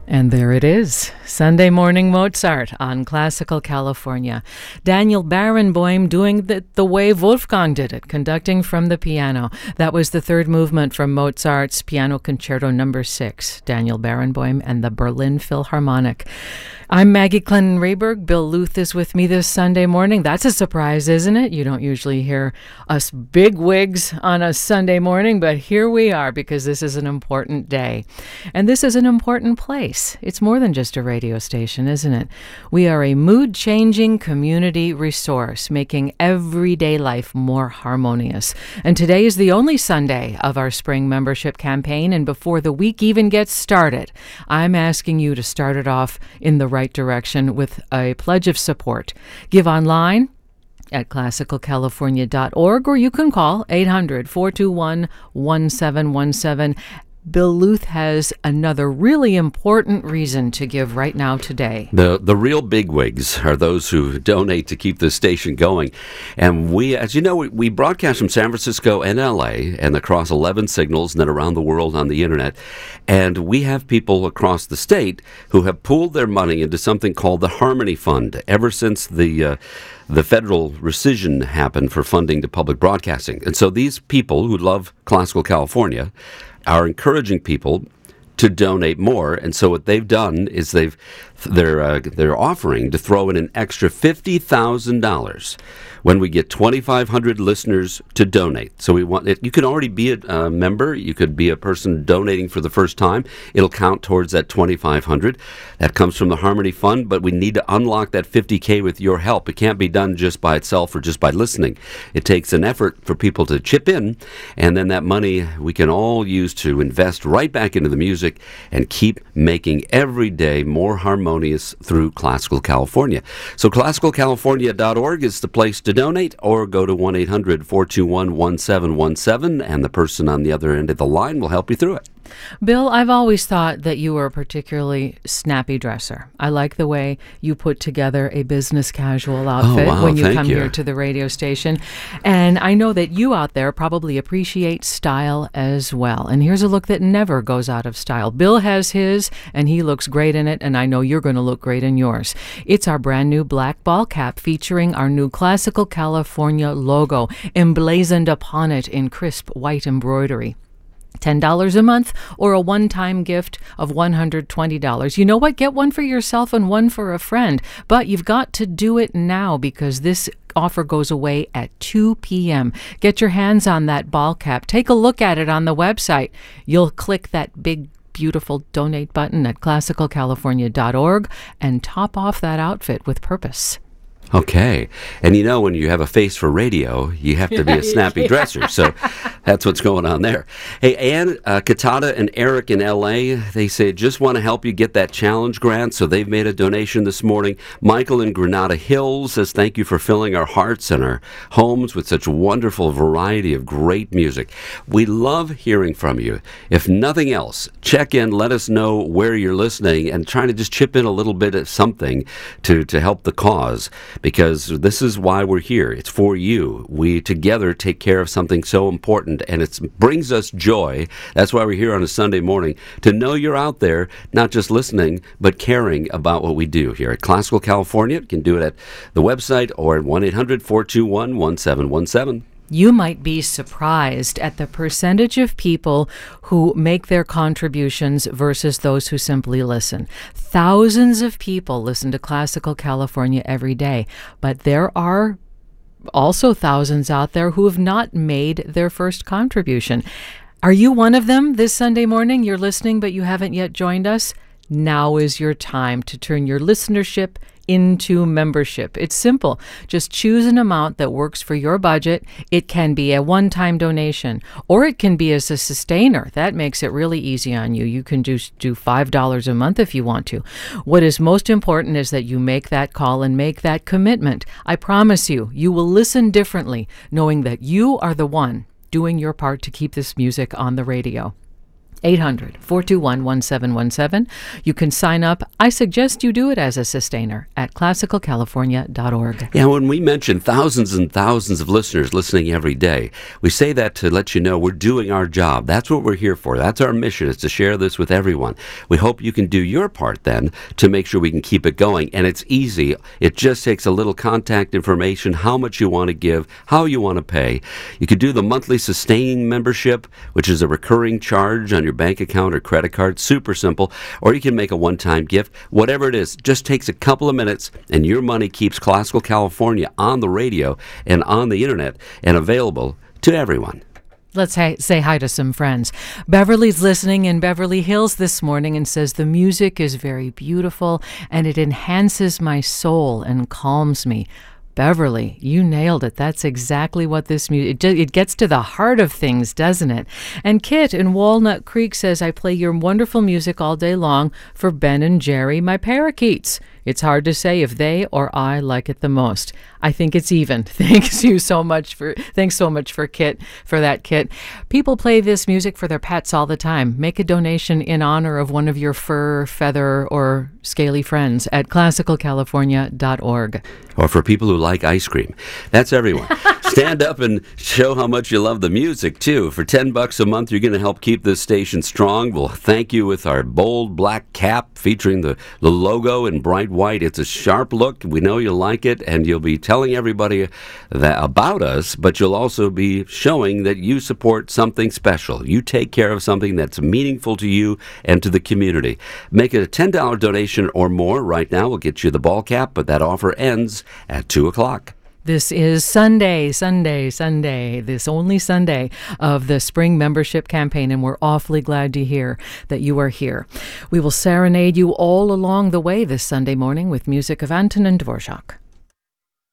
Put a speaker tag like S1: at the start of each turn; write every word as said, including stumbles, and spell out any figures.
S1: And there it is, Sunday Morning Mozart on Classical California. Daniel Barenboim doing it the way Wolfgang did it, conducting from the piano. That was the third movement from Mozart's Piano Concerto Number Six, Daniel Barenboim and the Berlin Philharmonic. I'm Maggie Clinton-Rayberg. Bill Luth is with me this Sunday morning. That's a surprise, isn't it? You don't usually hear us big wigs on a Sunday morning, but here we are because this is an important day. And this is an important place. It's more than just a radio station, isn't it? We are a mood-changing community resource, making everyday life more harmonious. And today is the only Sunday of our spring membership campaign, and before the week even gets started, I'm asking you to start it off in the right direction with a pledge of support. Give online at classical california dot org, or you can call eight hundred, four two one, one seven one seven. Bill Luth has another really important reason to give right now today.
S2: The the real bigwigs are those who donate to keep this station going. And we, as you know, we, we broadcast from San Francisco and L A and across eleven signals and then around the world on the internet. And we have people across the state who have pooled their money into something called the Harmony Fund ever since the uh, the federal rescission happened for funding to public broadcasting. And so these people who love Classical California are encouraging people to donate more, and so what they've done is they've they're uh, they're offering to throw in an extra fifty thousand dollars when we get twenty-five hundred listeners to donate. So we want it. You can already be a uh, member. You could be a person donating for the first time. It'll count towards that twenty-five hundred. That comes from the Harmony Fund, but we need to unlock that fifty K with your help. It can't be done just by itself or just by listening. It takes an effort for people to chip in, and then that money we can all use to invest right back into the music and keep making every day more harmonious through Classical California. So classical california dot org is the place to donate, or go to one eight hundred, four two one, one seven one seven, and the person on the other end of the line will help you through it.
S1: Bill, I've always thought that you were a particularly snappy dresser. I like the way you put together a business casual outfit
S2: oh, wow,
S1: when you
S2: thank
S1: come
S2: you.
S1: here to the radio station. And I know that you out there probably appreciate style as well. And here's a look that never goes out of style. Bill has his, and he looks great in it, and I know you're going to look great in yours. It's our brand new black ball cap featuring our new Classical California logo emblazoned upon it in crisp white embroidery. ten dollars a month or a one-time gift of one hundred twenty dollars. You know what? Get one for yourself and one for a friend. But you've got to do it now because this offer goes away at two p.m. Get your hands on that ball cap. Take a look at it on the website. You'll click that big beautiful donate button at classical california dot org and top off that outfit with purpose.
S2: Okay. And you know, when you have a face for radio, you have to be a snappy dresser. So that's what's going on there. Hey, Ann, uh, Katata and Eric in L A, they say, just want to help you get that challenge grant. So they've made a donation this morning. Michael in Granada Hills says, thank you for filling our hearts and our homes with such a wonderful variety of great music. We love hearing from you. If nothing else, check in, let us know where you're listening, and trying to just chip in a little bit of something to, to help the cause. Because this is why we're here. It's for you. We together take care of something so important, and it brings us joy. That's why we're here on a Sunday morning, to know you're out there, not just listening, but caring about what we do here at Classical California. You can do it at the website or at one eight hundred, four two one, one seven one seven.
S1: You might be surprised at the percentage of people who make their contributions versus those who simply listen. Thousands of people listen to Classical California every day, but there are also thousands out there who have not made their first contribution. Are you one of them this Sunday morning? You're listening, but you haven't yet joined us? Now is your time to turn your listenership into membership. It's simple. Just choose an amount that works for your budget. It can be a one-time donation, or it can be as a sustainer. That makes it really easy on you. You can just do five dollars a month if you want to. What is most important is that you make that call and make that commitment. I promise you, you will listen differently, knowing that you are the one doing your part to keep this music on the radio. eight hundred, four two one, one seven one seven. You can sign up. I suggest you do it as a sustainer at classical california dot org.
S2: Yeah, when we mention thousands and thousands of listeners listening every day, we say that to let you know we're doing our job. That's what we're here for. That's our mission, is to share this with everyone. We hope you can do your part then to make sure we can keep it going. And it's easy. It just takes a little contact information, how much you want to give, how you want to pay. You could do the monthly sustaining membership, which is a recurring charge on your bank account or credit card. Super simple. Or you can make a one-time gift. Whatever it is, just takes a couple of minutes, and your money keeps Classical California on the radio and on the internet and available to everyone.
S1: Let's ha- say hi to some friends. Beverly's listening in Beverly Hills this morning and says the music is very beautiful and it enhances my soul and calms me. Beverly, you nailed it. That's exactly what this music, it, it gets to the heart of things, doesn't it? And Kit in Walnut Creek says, I play your wonderful music all day long for Ben and Jerry, my parakeets. It's hard to say if they or I like it the most. I think it's even. Thanks you so much for, thanks so much for Kit, for that, Kit. People play this music for their pets all the time. Make a donation in honor of one of your fur, feather, or scaly friends at classical california dot org.
S2: Or for people who like ice cream. That's everyone. Stand up and show how much you love the music, too. For ten bucks a month, you're going to help keep this station strong. We'll thank you with our bold black cap featuring the, the logo in bright white. It's a sharp look. We know you like it, and you'll be telling everybody that, about us, but you'll also be showing that you support something special. You take care of something that's meaningful to you and to the community. Make it a ten dollars donation or more right now. We'll get you the ball cap, but that offer ends at two o'clock.
S1: This is Sunday, Sunday, Sunday, this only Sunday of the spring membership campaign, and we're awfully glad to hear that you are here. We will serenade you all along the way this Sunday morning with music of Antonin Dvorak.